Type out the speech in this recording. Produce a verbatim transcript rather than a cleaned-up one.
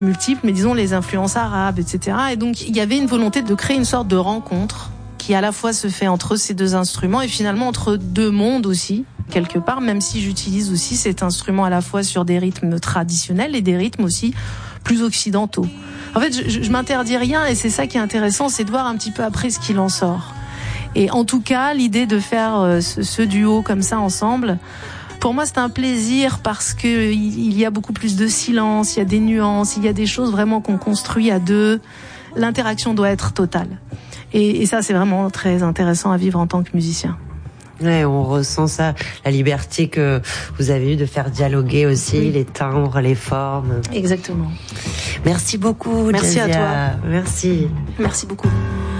multiples, mais disons les influences arabes, et cetera. Et donc il y avait une volonté de créer une sorte de rencontre qui à la fois se fait entre ces deux instruments et finalement entre deux mondes aussi, quelque part, même si j'utilise aussi cet instrument à la fois sur des rythmes traditionnels et des rythmes aussi plus occidentaux. En fait, je, je m'interdis rien et c'est ça qui est intéressant, c'est de voir un petit peu après ce qu'il en sort. Et en tout cas, l'idée de faire ce, ce duo comme ça ensemble, pour moi, c'est un plaisir parce que il y a beaucoup plus de silence, il y a des nuances, il y a des choses vraiment qu'on construit à deux. L'interaction doit être totale. Et, et ça, c'est vraiment très intéressant à vivre en tant que musicien. Ouais, on ressent ça, la liberté que vous avez eue de faire dialoguer aussi oui. les timbres, les formes. Exactement. Merci beaucoup, Merci Jazzia. à toi. Merci. Merci beaucoup.